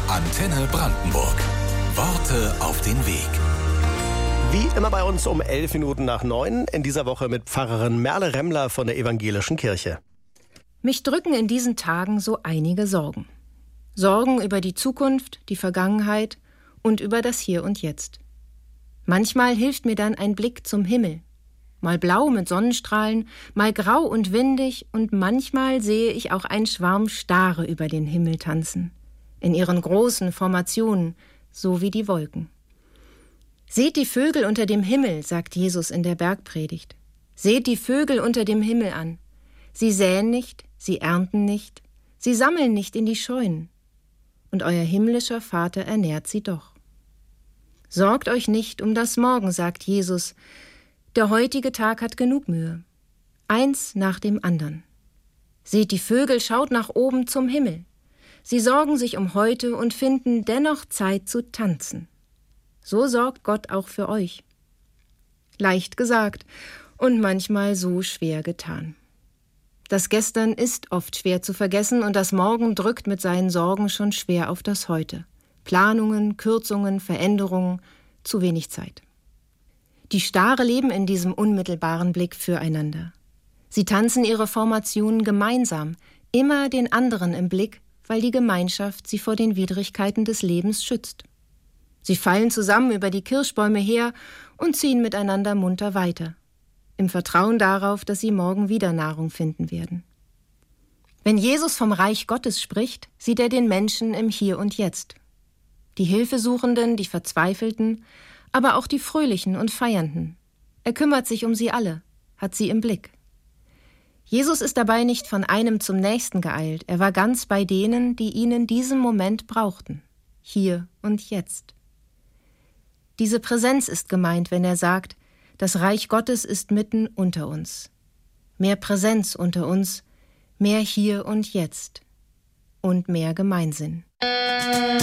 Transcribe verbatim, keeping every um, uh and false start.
Antenne Brandenburg. Worte auf den Weg. Wie immer bei uns um elf Minuten nach neun, in dieser Woche mit Pfarrerin Merle Remmler von der Evangelischen Kirche. Mich drücken in diesen Tagen so einige Sorgen. Sorgen über die Zukunft, die Vergangenheit und über das Hier und Jetzt. Manchmal hilft mir dann ein Blick zum Himmel. Mal blau mit Sonnenstrahlen, mal grau und windig, und manchmal sehe ich auch einen Schwarm Stare über den Himmel tanzen. In ihren großen Formationen, so wie die Wolken. Seht die Vögel unter dem Himmel, sagt Jesus in der Bergpredigt. Seht die Vögel unter dem Himmel an. Sie säen nicht, sie ernten nicht, sie sammeln nicht in die Scheunen. Und euer himmlischer Vater ernährt sie doch. Sorgt euch nicht um das Morgen, sagt Jesus. Der heutige Tag hat genug Mühe. Eins nach dem anderen. Seht die Vögel, schaut nach oben zum Himmel. Sie sorgen sich um heute und finden dennoch Zeit zu tanzen. So sorgt Gott auch für euch. Leicht gesagt und manchmal so schwer getan. Das Gestern ist oft schwer zu vergessen und das Morgen drückt mit seinen Sorgen schon schwer auf das Heute. Planungen, Kürzungen, Veränderungen, zu wenig Zeit. Die Stare leben in diesem unmittelbaren Blick füreinander. Sie tanzen ihre Formationen gemeinsam, immer den anderen im Blick, weil die Gemeinschaft sie vor den Widrigkeiten des Lebens schützt. Sie fallen zusammen über die Kirschbäume her und ziehen miteinander munter weiter, im Vertrauen darauf, dass sie morgen wieder Nahrung finden werden. Wenn Jesus vom Reich Gottes spricht, sieht er den Menschen im Hier und Jetzt. Die Hilfesuchenden, die Verzweifelten, aber auch die Fröhlichen und Feiernden. Er kümmert sich um sie alle, hat sie im Blick. Jesus ist dabei nicht von einem zum nächsten geeilt. Er war ganz bei denen, die ihn in diesem Moment brauchten. Hier und jetzt. Diese Präsenz ist gemeint, wenn er sagt, das Reich Gottes ist mitten unter uns. Mehr Präsenz unter uns, mehr Hier und Jetzt und mehr Gemeinsinn.